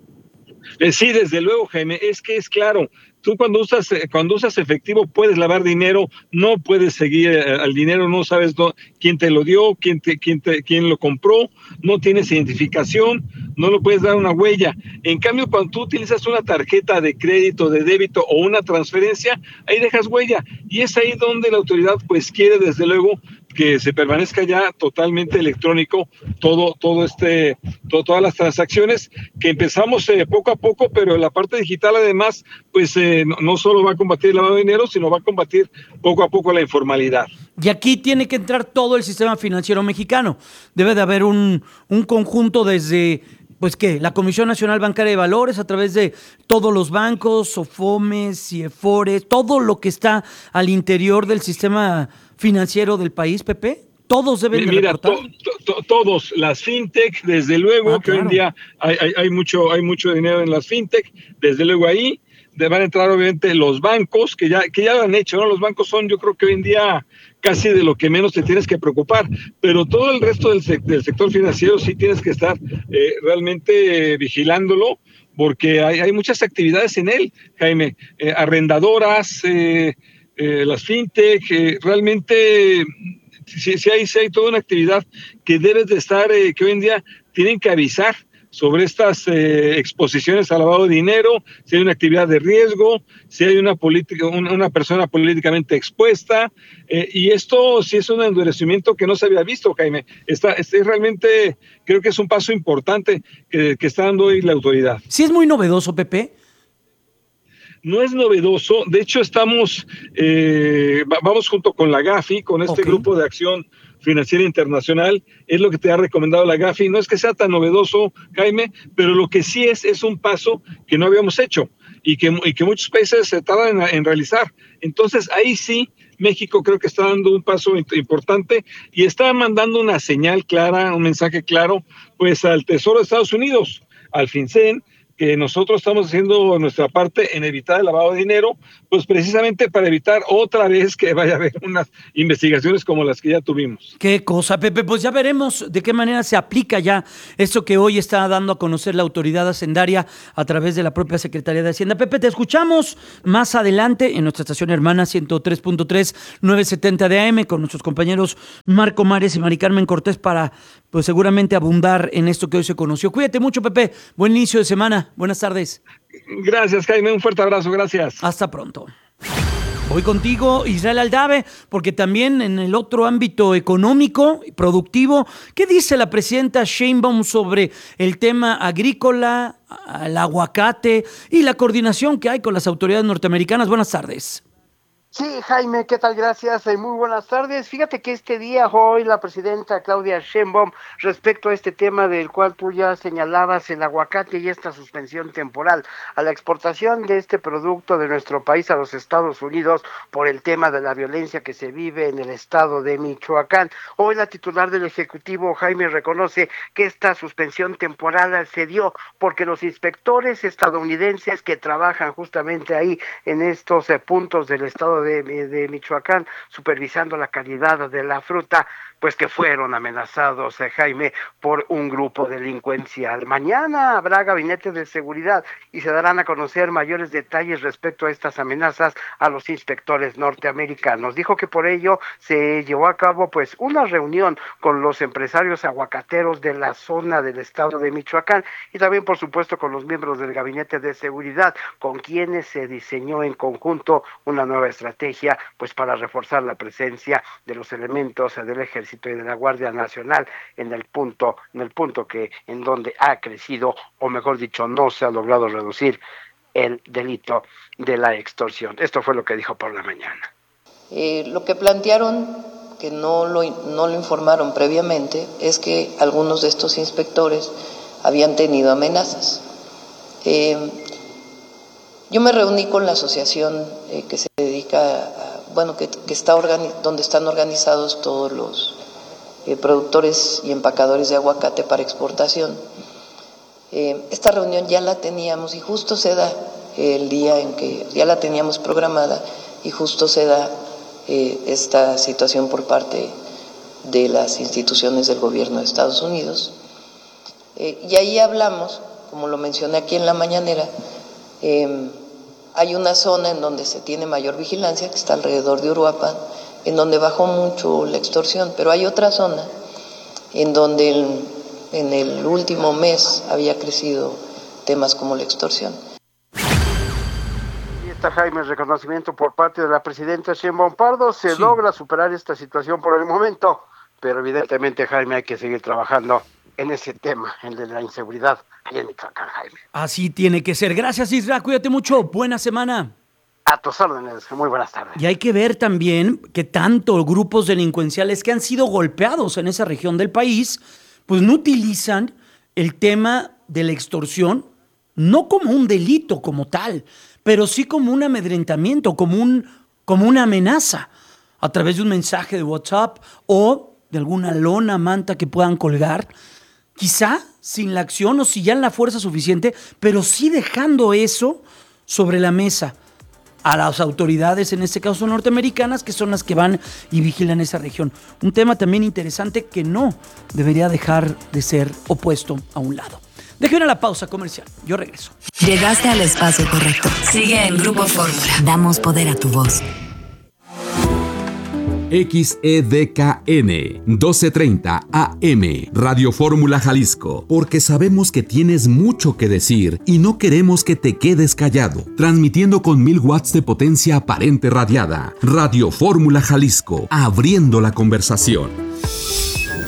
Sí, desde luego, Jaime, es que es claro, tú cuando usas efectivo puedes lavar dinero, no puedes seguir al dinero, no sabes quién te lo dio, quién lo compró, no tienes identificación, no lo puedes dar una huella. En cambio, cuando tú utilizas una tarjeta de crédito, de débito o una transferencia, ahí dejas huella, y es ahí donde la autoridad pues quiere desde luego que se permanezca ya totalmente electrónico todas las transacciones que empezamos poco a poco, pero la parte digital además pues no solo va a combatir el lavado de dinero, sino va a combatir poco a poco la informalidad. Y aquí tiene que entrar todo el sistema financiero mexicano. Debe de haber un conjunto desde la Comisión Nacional Bancaria de Valores, a través de todos los bancos, SOFOMES, CIEFORES, todo lo que está al interior del sistema financiero del país, Pepe. ¿Todos deben de reportar? Todos, las fintech, desde luego, que hoy en día hay mucho dinero en las fintech, desde luego ahí van a entrar obviamente los bancos, que ya lo han hecho, ¿no? Los bancos son, yo creo que hoy en día casi de lo que menos te tienes que preocupar, pero todo el resto del sector financiero sí tienes que estar realmente vigilándolo, porque hay muchas actividades en él, Jaime, arrendadoras, las fintech, realmente sí hay toda una actividad que debes de estar, que hoy en día tienen que avisar sobre estas exposiciones al lavado de dinero, si hay una actividad de riesgo, si hay una persona políticamente expuesta, y esto sí es un endurecimiento que no se había visto, Jaime. Es realmente, creo que es un paso importante que está dando hoy la autoridad. ¿Sí es muy novedoso, Pepe? no es novedoso. De hecho, vamos junto con la Gafi, con este grupo de acción financiera internacional, es lo que te ha recomendado la Gafi. No es que sea tan novedoso, Jaime, pero lo que sí es un paso que no habíamos hecho y que muchos países se tardan en realizar. Entonces, ahí sí, México creo que está dando un paso importante y está mandando una señal clara, un mensaje claro, pues al Tesoro de Estados Unidos, al FinCEN, que nosotros estamos haciendo nuestra parte en evitar el lavado de dinero, pues precisamente para evitar otra vez que vaya a haber unas investigaciones como las que ya tuvimos. Qué cosa, Pepe, pues ya veremos de qué manera se aplica ya esto que hoy está dando a conocer la autoridad hacendaria a través de la propia Secretaría de Hacienda. Pepe, te escuchamos más adelante en nuestra estación hermana 103.3 970 de AM con nuestros compañeros Marco Mares y Mari Carmen Cortés para, pues seguramente abundar en esto que hoy se conoció. Cuídate mucho, Pepe. Buen inicio de semana. Buenas tardes. Gracias, Jaime. Un fuerte abrazo. Gracias. Hasta pronto. Voy contigo, Israel Aldave, porque también en el otro ámbito económico y productivo, ¿qué dice la presidenta Sheinbaum sobre el tema agrícola, el aguacate y la coordinación que hay con las autoridades norteamericanas? Buenas tardes. Sí, Jaime, ¿qué tal? Gracias, muy buenas tardes. Fíjate que este día, hoy, la presidenta Claudia Sheinbaum, respecto a este tema del cual tú ya señalabas, el aguacate y esta suspensión temporal a la exportación de este producto de nuestro país a los Estados Unidos por el tema de la violencia que se vive en el estado de Michoacán. Hoy la titular del Ejecutivo, Jaime, reconoce que esta suspensión temporal se dio porque los inspectores estadounidenses que trabajan justamente ahí en estos puntos del estado de Michoacán, supervisando la calidad de la fruta, pues que fueron amenazados, Jaime, por un grupo delincuencial. Mañana habrá gabinete de seguridad y se darán a conocer mayores detalles respecto a estas amenazas a los inspectores norteamericanos. Dijo que por ello se llevó a cabo pues una reunión con los empresarios aguacateros de la zona del estado de Michoacán y también por supuesto con los miembros del gabinete de seguridad, con quienes se diseñó en conjunto una nueva estrategia pues para reforzar la presencia de los elementos del ejército y de la Guardia Nacional en el punto en donde ha crecido, o mejor dicho, no se ha logrado reducir el delito de la extorsión. Esto fue lo que dijo por la mañana. Lo que plantearon, que no lo informaron previamente, es que algunos de estos inspectores habían tenido amenazas. Yo me reuní con la asociación que se dedica que está donde están organizados todos los productores y empacadores de aguacate para exportación. Esta reunión ya la teníamos y justo se da el día en que ya la teníamos programada y justo se da esta situación por parte de las instituciones del gobierno de Estados Unidos. Y ahí hablamos, como lo mencioné aquí en la mañanera, hay una zona en donde se tiene mayor vigilancia, que está alrededor de Uruapan, en donde bajó mucho la extorsión, pero hay otra zona en donde en el último mes había crecido temas como la extorsión. Y está, Jaime, el reconocimiento por parte de la presidenta Sheinbaum Pardo. Se logra superar esta situación por el momento, pero evidentemente, Jaime, hay que seguir trabajando en ese tema, el de la inseguridad y en Michoacán, Jaime. Así tiene que ser. Gracias, Isra. Cuídate mucho. Buena semana. A tus órdenes. Muy buenas tardes. Y hay que ver también que tanto grupos delincuenciales que han sido golpeados en esa región del país, pues no utilizan el tema de la extorsión, no como un delito como tal, pero sí como un amedrentamiento, como una amenaza, a través de un mensaje de WhatsApp o de alguna lona, manta que puedan colgar, quizá sin la acción o si ya en la fuerza suficiente, pero sí dejando eso sobre la mesa a las autoridades, en este caso norteamericanas, que son las que van y vigilan esa región. Un tema también interesante que no debería dejar de ser opuesto a un lado. Déjenme la pausa comercial. Yo regreso. Llegaste al espacio correcto. Sigue en Grupo Fórmula. Damos poder a tu voz. XEDKN 1230 AM Radio Fórmula Jalisco, porque sabemos que tienes mucho que decir y no queremos que te quedes callado. Transmitiendo con 1000 watts de potencia aparente radiada. Radio Fórmula Jalisco, abriendo la conversación.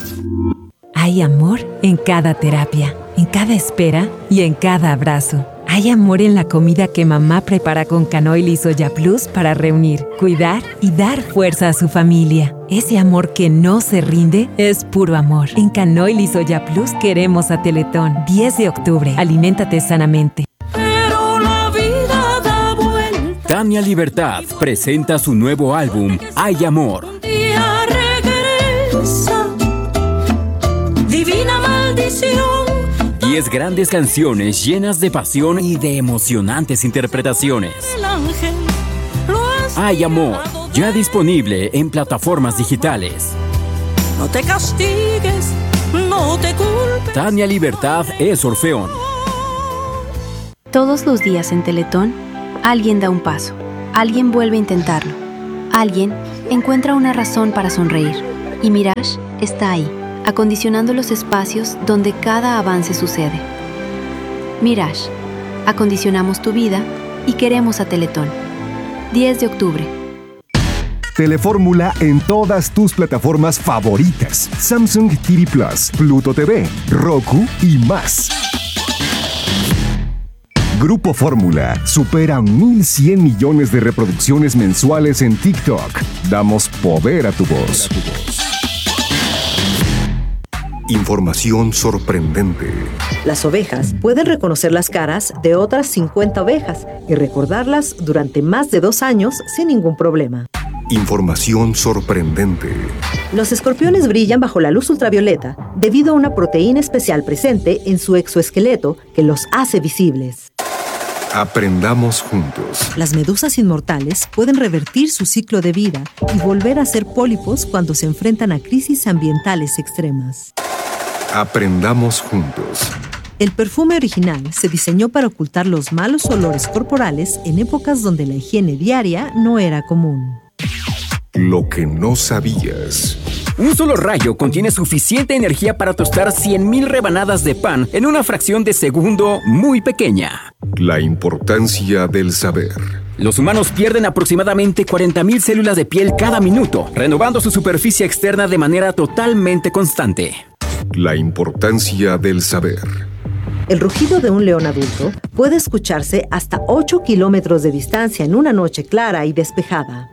Hay amor en cada terapia, en cada espera y en cada abrazo. Hay amor en la comida que mamá prepara con Canoil y Soya Plus para reunir, cuidar y dar fuerza a su familia. Ese amor que no se rinde es puro amor. En Canoil y Soya Plus queremos a Teletón. 10 de octubre. Aliméntate sanamente. Pero la vida da vuelta. Tania Libertad presenta su nuevo álbum, Hay Amor. Un día regresa. Divina maldición. 10 grandes canciones llenas de pasión y de emocionantes interpretaciones. Hay Amor, ya disponible en plataformas digitales. No te castigues, no te culpes. Tania Libertad es Orfeón. Todos los días en Teletón, alguien da un paso, alguien vuelve a intentarlo, alguien encuentra una razón para sonreír. Y Mirage está ahí, acondicionando los espacios donde cada avance sucede. Mirage, acondicionamos tu vida y queremos a Teletón. 10 de octubre. Telefórmula en todas tus plataformas favoritas: Samsung TV Plus, Pluto TV, Roku y más. Grupo Fórmula supera 1,100 millones de reproducciones mensuales en TikTok. Damos poder a tu voz. Información sorprendente. Las ovejas pueden reconocer las caras de otras 50 ovejas y recordarlas durante más de 2 años sin ningún problema. Información sorprendente. Los escorpiones brillan bajo la luz ultravioleta debido a una proteína especial presente en su exoesqueleto que los hace visibles. Aprendamos juntos. Las medusas inmortales pueden revertir su ciclo de vida y volver a ser pólipos cuando se enfrentan a crisis ambientales extremas. Aprendamos juntos. El perfume original se diseñó para ocultar los malos olores corporales en épocas donde la higiene diaria no era común. Lo que no sabías. Un solo rayo contiene suficiente energía para tostar 100,000 rebanadas de pan en una fracción de segundo muy pequeña. La importancia del saber. Los humanos pierden aproximadamente 40,000 células de piel cada minuto, renovando su superficie externa de manera totalmente constante. La importancia del saber. El rugido de un león adulto puede escucharse hasta 8 kilómetros de distancia en una noche clara y despejada.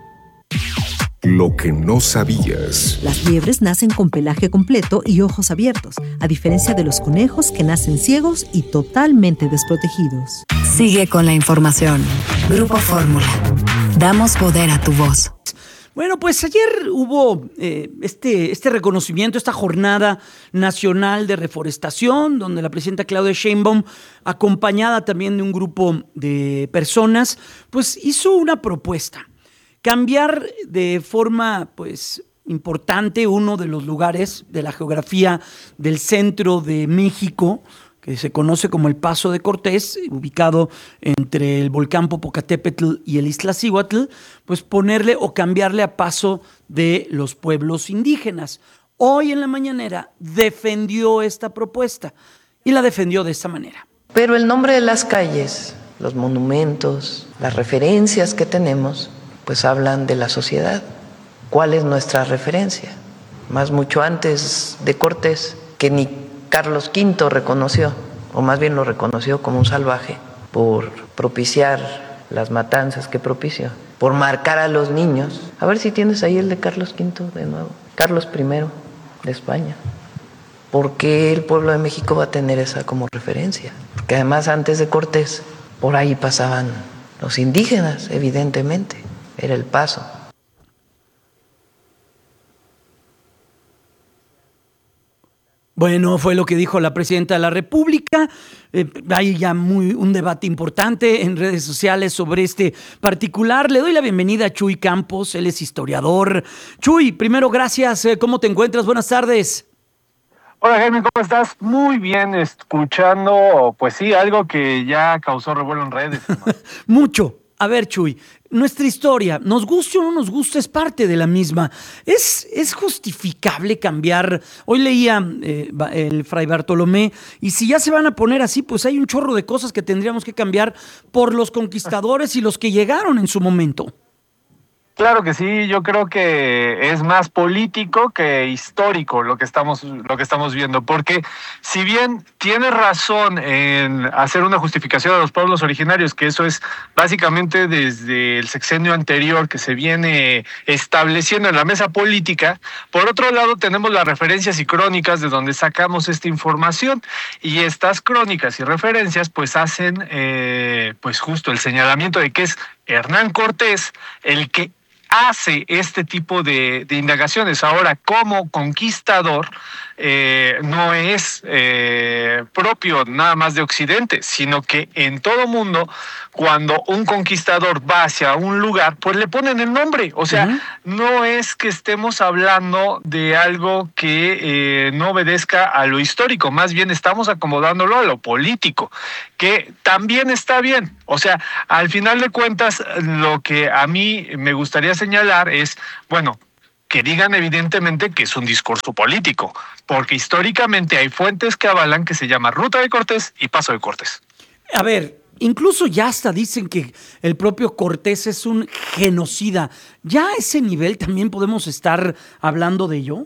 Lo que no sabías. Las liebres nacen con pelaje completo y ojos abiertos, a diferencia de los conejos que nacen ciegos y totalmente desprotegidos. Sigue con la información. Grupo Fórmula. Damos poder a tu voz. Bueno, pues ayer hubo este reconocimiento, esta jornada nacional de reforestación, donde la presidenta Claudia Sheinbaum, acompañada también de un grupo de personas, pues hizo una propuesta. Cambiar de forma, pues, importante uno de los lugares de la geografía del centro de México, que se conoce como el Paso de Cortés, ubicado entre el volcán Popocatépetl y el Iztaccíhuatl, pues ponerle o cambiarle a Paso de los pueblos indígenas. Hoy en la mañanera defendió esta propuesta y la defendió de esta manera. Pero el nombre de las calles, los monumentos, las referencias que tenemos, pues hablan de la sociedad. ¿Cuál es nuestra referencia? Más mucho antes de Cortés, que ni Carlos V reconoció, o más bien lo reconoció como un salvaje, por propiciar las matanzas que propició, por marcar a los niños. A ver si tienes ahí el de Carlos V de nuevo, Carlos I de España. ¿Por qué el pueblo de México va a tener esa como referencia? Porque además antes de Cortés, por ahí pasaban los indígenas, evidentemente, era el paso. Bueno, fue lo que dijo la presidenta de la República. Hay ya un debate importante en redes sociales sobre este particular. Le doy la bienvenida a Chuy Campos, él es historiador. Chuy, primero, gracias. ¿Cómo te encuentras? Buenas tardes. Hola Jaime, ¿cómo estás? Muy bien, escuchando, pues sí, algo que ya causó revuelo en redes. Mucho. A ver, Chuy, nuestra historia, nos guste o no nos guste, es parte de la misma. ¿Es justificable cambiar? Hoy leía el Fray Bartolomé, y si ya se van a poner así, pues hay un chorro de cosas que tendríamos que cambiar por los conquistadores y los que llegaron en su momento. Claro que sí, yo creo que es más político que histórico lo que estamos viendo, porque si bien tiene razón en hacer una justificación a los pueblos originarios, que eso es básicamente desde el sexenio anterior que se viene estableciendo en la mesa política, por otro lado tenemos las referencias y crónicas de donde sacamos esta información, y estas crónicas y referencias pues hacen pues justo el señalamiento de que es Hernán Cortés el que hace este tipo de indagaciones. Ahora, como conquistador, no es propio nada más de Occidente, sino que en todo mundo, cuando un conquistador va hacia un lugar, pues le ponen el nombre. O sea, no es que estemos hablando de algo que no obedezca a lo histórico, más bien estamos acomodándolo a lo político, que también está bien. O sea, al final de cuentas, lo que a mí me gustaría señalar es, bueno, que digan evidentemente que es un discurso político, porque históricamente hay fuentes que avalan que se llama Ruta de Cortés y Paso de Cortés. A ver, incluso ya hasta dicen que el propio Cortés es un genocida. ¿Ya a ese nivel también podemos estar hablando de ello?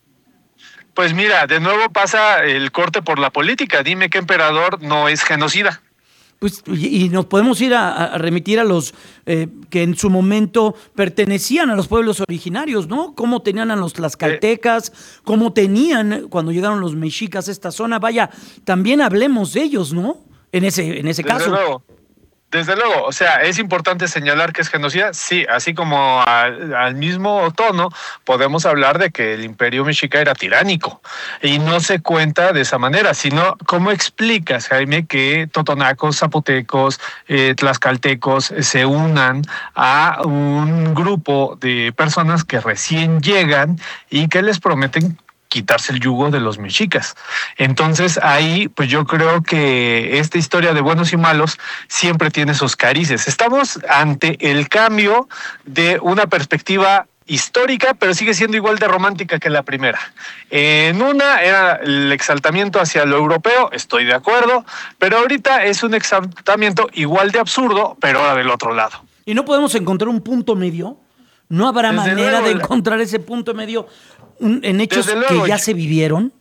Pues mira, de nuevo pasa el corte por la política. Dime qué emperador no es genocida. Pues, y nos podemos ir a remitir a los que en su momento pertenecían a los pueblos originarios, ¿no? Cómo tenían a los tlaxcaltecas, cómo tenían cuando llegaron los mexicas a esta zona. Vaya, también hablemos de ellos, ¿no? En ese caso. Desde luego, o sea, es importante señalar que es genocida, sí, así como al mismo tono podemos hablar de que el imperio mexica era tiránico y no se cuenta de esa manera, sino ¿cómo explicas, Jaime, que totonacos, zapotecos, tlaxcaltecos se unan a un grupo de personas que recién llegan y que les prometen quitarse el yugo de los mexicas? Entonces ahí pues yo creo que esta historia de buenos y malos siempre tiene sus carices. Estamos ante el cambio de una perspectiva histórica, pero sigue siendo igual de romántica que la primera. En una era el exaltamiento hacia lo europeo, estoy de acuerdo, pero ahorita es un exaltamiento igual de absurdo, pero ahora del otro lado. ¿Y no podemos encontrar un punto medio? ¿No habrá manera de encontrar ese punto medio en hechos que ya se vivieron?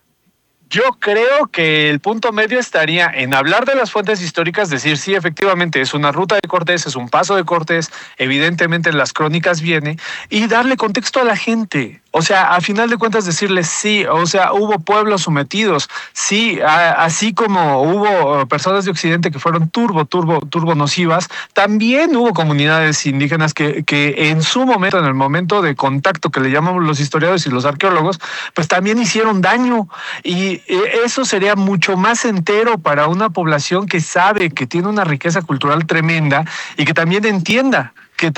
Yo creo que el punto medio estaría en hablar de las fuentes históricas, decir, sí, efectivamente, es una ruta de Cortés, es un paso de Cortés, evidentemente en las crónicas viene, y darle contexto a la gente. O sea, a final de cuentas decirles sí, o sea, hubo pueblos sometidos, sí, así como hubo personas de Occidente que fueron turbo nocivas, también hubo comunidades indígenas que en su momento, en el momento de contacto que le llamamos los historiadores y los arqueólogos, pues también hicieron daño, y eso sería mucho más entero para una población que sabe que tiene una riqueza cultural tremenda y que también entienda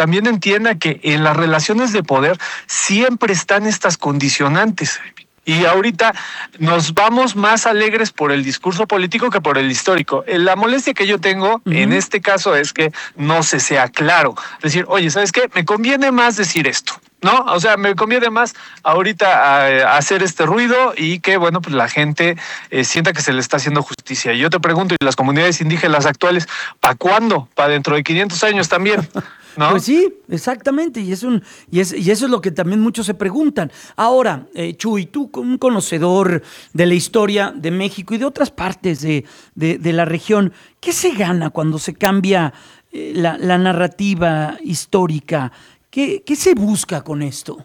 que en las relaciones de poder siempre están estas condicionantes. Y ahorita nos vamos más alegres por el discurso político que por el histórico. La molestia que yo tengo en este caso es que no se sea claro. Decir, oye, ¿sabes qué? Me conviene más decir esto, ¿no? O sea, me conviene más ahorita hacer este ruido y que, bueno, pues la gente sienta que se le está haciendo justicia. Y yo te pregunto, ¿y las comunidades indígenas actuales, para cuándo? ¿Para dentro de 500 años también? ¿No? Pues sí, exactamente, y eso es lo que también muchos se preguntan. Ahora, Chuy, tú como un conocedor de la historia de México y de otras partes de la región, ¿qué se gana cuando se cambia la narrativa histórica? ¿Qué se busca con esto?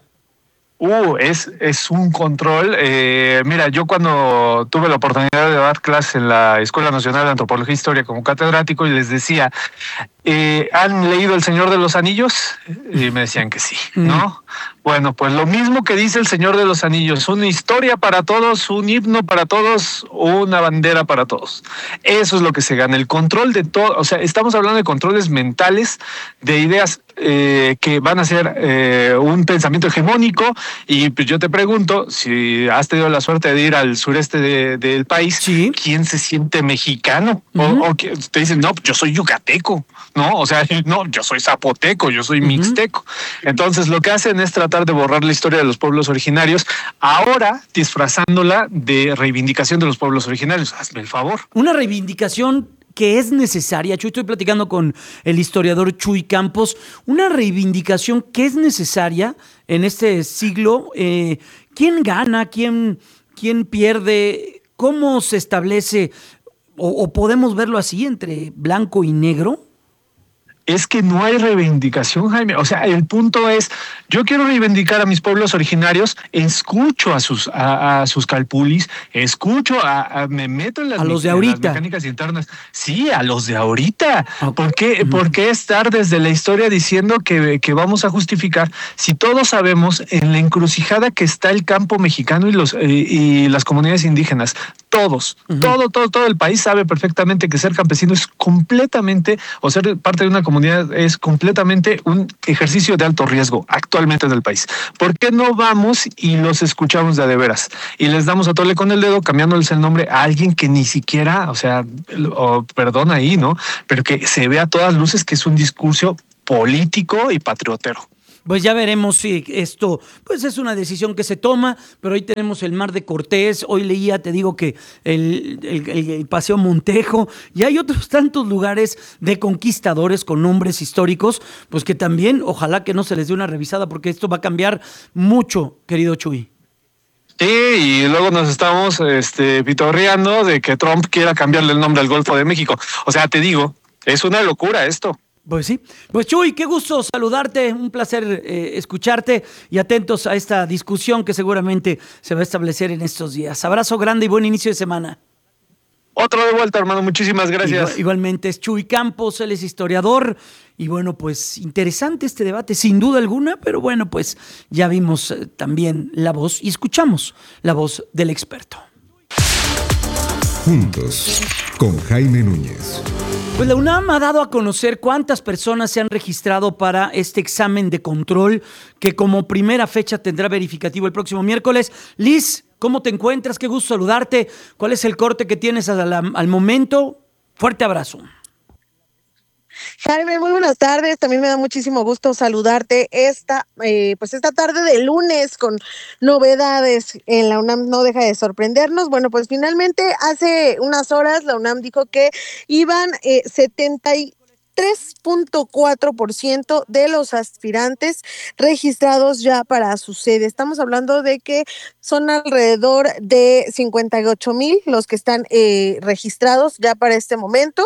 Es un control. Mira, yo cuando tuve la oportunidad de dar clases en la Escuela Nacional de Antropología e Historia como catedrático y les decía, ¿han leído El Señor de los Anillos? Y me decían que sí, ¿no? Bueno, pues lo mismo que dice El Señor de los Anillos, una historia para todos, un himno para todos, una bandera para todos. Eso es lo que se gana, el control de todo. O sea, estamos hablando de controles mentales, de ideas que van a ser un pensamiento hegemónico. Y pues yo te pregunto, si has tenido la suerte de ir al sureste del país, ¿sí? ¿Quién se siente mexicano? O que te dicen, no, yo soy yucateco, ¿no? O sea, no, yo soy zapoteco, yo soy mixteco. Entonces lo que hacen es tratar de borrar la historia de los pueblos originarios, ahora disfrazándola de reivindicación de los pueblos originarios. Hazme el favor. Una reivindicación que es necesaria? Chuy, estoy platicando con el historiador Chuy Campos, una reivindicación que es necesaria en este siglo. ¿Quién gana? ¿Quién pierde? ¿Cómo se establece o podemos verlo así entre blanco y negro? Es que no hay reivindicación, Jaime. O sea, el punto es, yo quiero reivindicar a mis pueblos originarios, escucho a sus calpulis, me meto en las, los de ahorita. En las mecánicas internas. Sí, a los de ahorita. Okay. ¿Por qué estar desde la historia diciendo que vamos a justificar si todos sabemos en la encrucijada que está el campo mexicano y las comunidades indígenas? Todos, todo el país sabe perfectamente que ser campesino es completamente, o ser parte de una comunidad es completamente un ejercicio de alto riesgo actualmente en el país. ¿Por qué no vamos y los escuchamos de veras? Y les damos a tole con el dedo cambiándoles el nombre a alguien que ni siquiera, perdón ahí, ¿no? Pero que se ve a todas luces que es un discurso político y patriotero. Pues ya veremos si esto pues es una decisión que se toma, pero hoy tenemos el Mar de Cortés, hoy leía, te digo que el Paseo Montejo, y hay otros tantos lugares de conquistadores con nombres históricos, pues que también ojalá que no se les dé una revisada, porque esto va a cambiar mucho, querido Chuy. Sí, y luego nos estamos pitorreando de que Trump quiera cambiarle el nombre al Golfo de México. O sea, te digo, es una locura esto. Pues sí. Pues Chuy, qué gusto saludarte, un placer escucharte y atentos a esta discusión que seguramente se va a establecer en estos días. Abrazo grande y buen inicio de semana. Otro de vuelta, hermano, muchísimas gracias. Igualmente es Chuy Campos, él es historiador y bueno, pues interesante este debate sin duda alguna, pero bueno, pues ya vimos también la voz y escuchamos la voz del experto. Juntos, con Jaime Núñez. Pues la UNAM ha dado a conocer cuántas personas se han registrado para este examen de control que como primera fecha tendrá verificativo el próximo miércoles. Liz, ¿cómo te encuentras? Qué gusto saludarte. ¿Cuál es el corte que tienes al momento? Fuerte abrazo. Jaime, muy buenas tardes. También me da muchísimo gusto saludarte esta tarde de lunes con novedades en la UNAM. No deja de sorprendernos. Bueno, pues finalmente hace unas horas la UNAM dijo que iban 73.4% de los aspirantes registrados ya para su sede. Estamos hablando de que son alrededor de 58,000 los que están registrados ya para este momento.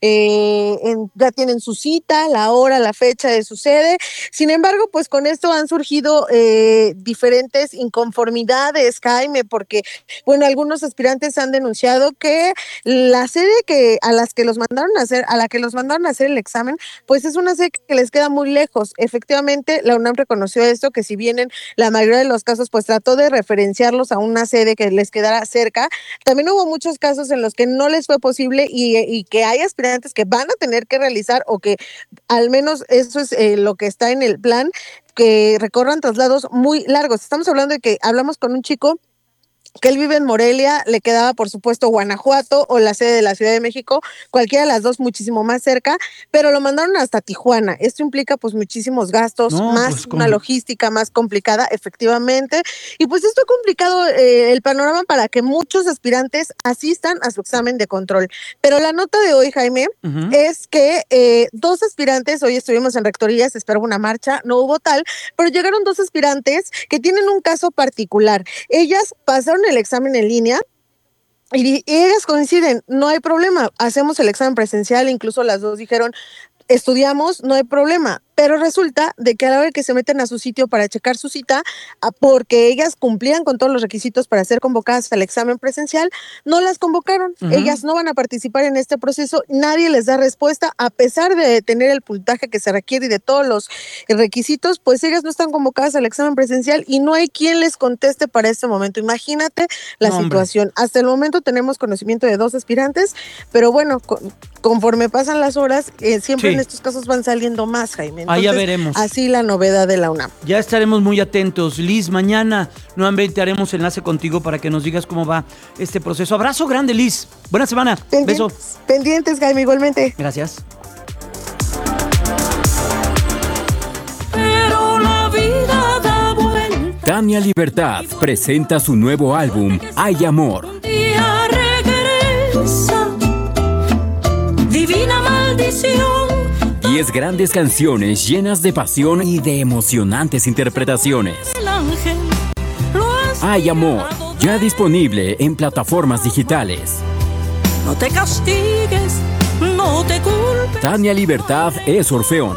Ya tienen su cita, la hora, la fecha de su sede. Sin embargo, pues con esto han surgido diferentes inconformidades, Jaime, porque, bueno, algunos aspirantes han denunciado que la sede a la que los mandaron a hacer el examen, pues es una sede que les queda muy lejos. Efectivamente, la UNAM reconoció esto, que si bien en la mayoría de los casos, pues trató de referenciarlos a una sede que les quedara cerca, también hubo muchos casos en los que no les fue posible y que hay aspirantes que van a tener que realizar, o que al menos eso es lo que está en el plan, que recorran traslados muy largos. Estamos hablando de que hablamos con un chico que él vive en Morelia, le quedaba por supuesto Guanajuato o la sede de la Ciudad de México, cualquiera de las dos muchísimo más cerca, pero lo mandaron hasta Tijuana. Esto implica pues muchísimos gastos, una logística más complicada, efectivamente, y pues esto ha complicado el panorama para que muchos aspirantes asistan a su examen de control. Pero la nota de hoy, Jaime, es que 2 aspirantes, hoy estuvimos en rectoría, se esperaba una marcha, no hubo tal, pero llegaron 2 aspirantes que tienen un caso particular. Ellas pasaron el examen en línea y ellas coinciden, no hay problema, hacemos el examen presencial, incluso las dos dijeron, estudiamos, no hay problema. Pero resulta de que a la hora que se meten a su sitio para checar su cita, porque ellas cumplían con todos los requisitos para ser convocadas al examen presencial, no las convocaron. Ellas no van a participar en este proceso, nadie les da respuesta, a pesar de tener el puntaje que se requiere y de todos los requisitos, pues ellas no están convocadas al examen presencial y no hay quien les conteste para este momento. Imagínate la situación. Hasta el momento tenemos conocimiento de 2 aspirantes, pero bueno, conforme pasan las horas, siempre en estos casos van saliendo más, Jaime. Entonces, ya veremos. Así la novedad de la UNAM. Ya estaremos muy atentos. Liz, mañana nuevamente haremos enlace contigo para que nos digas cómo va este proceso. Abrazo grande, Liz. Buena semana. Beso. Pendientes, Jaime, igualmente. Gracias. Pero la vida da vuelta. Tania Libertad presenta su nuevo álbum, Hay Amor. Un día regresa tradición. 10 grandes canciones llenas de pasión y de emocionantes interpretaciones. El ángel lo has Hay amor, ya disponible en plataformas digitales. No te castigues, no te culpes. Tania Libertad es Orfeón.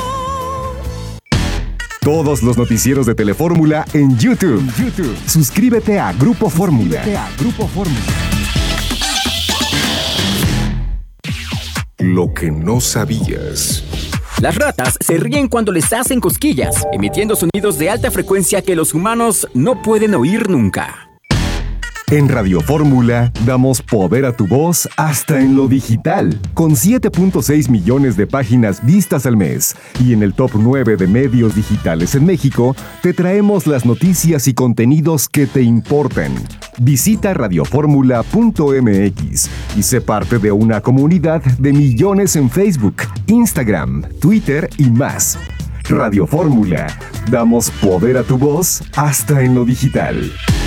Todos los noticieros de Telefórmula en YouTube. Suscríbete a Grupo Fórmula. Lo que no sabías. Las ratas se ríen cuando les hacen cosquillas, emitiendo sonidos de alta frecuencia que los humanos no pueden oír nunca. En Radio Fórmula damos poder a tu voz hasta en lo digital. Con 7.6 millones de páginas vistas al mes y en el top 9 de medios digitales en México, te traemos las noticias y contenidos que te importan. Visita radioformula.mx y sé parte de una comunidad de millones en Facebook, Instagram, Twitter y más. Radio Fórmula, damos poder a tu voz hasta en lo digital.